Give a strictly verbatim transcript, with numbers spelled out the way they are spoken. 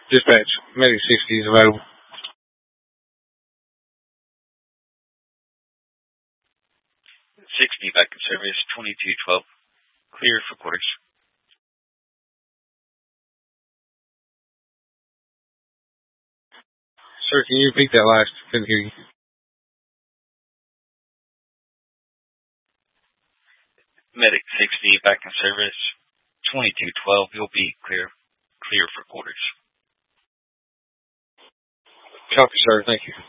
Dispatch, Medic sixty is available. sixty back in service, twenty-two twelve. Clear for quarters. Sir, can you repeat that last? Couldn't hear you. Medic sixty back in service, twenty-two twelve. You'll be clear. Clear for quarters. Copy, sir. Thank you.